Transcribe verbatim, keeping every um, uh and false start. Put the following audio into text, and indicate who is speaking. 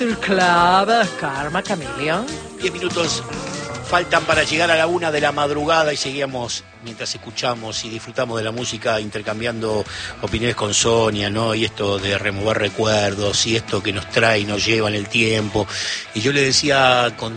Speaker 1: Club, Karma Chameleon.
Speaker 2: Diez minutos faltan para llegar a la una de la madrugada y seguíamos mientras escuchamos y disfrutamos de la música, intercambiando opiniones con Sonia, ¿no? Y esto de remover recuerdos y esto que nos trae y nos lleva en el tiempo. Y yo le decía con